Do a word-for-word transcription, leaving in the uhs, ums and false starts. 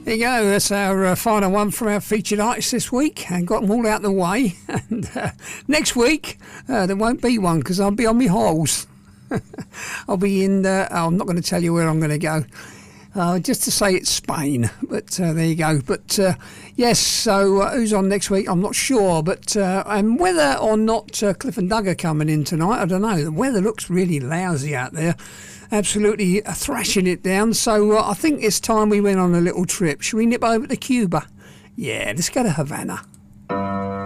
There you go, that's our uh, final one from our featured artists this week, and got them all out of the way. And uh, next week, uh, there won't be one because I'll be on my holes. I'll be in, uh, oh, I'm not going to tell you where I'm going to go, uh, just to say it's Spain, but uh, there you go. But uh, yes, so uh, who's on next week? I'm not sure, but uh, and whether or not uh, Cliff and Doug are coming in tonight, I don't know. The weather looks really lousy out there. Absolutely thrashing it down. So uh, I think it's time we went on a little trip. Shall we nip over to Cuba? Yeah, let's go to Havana.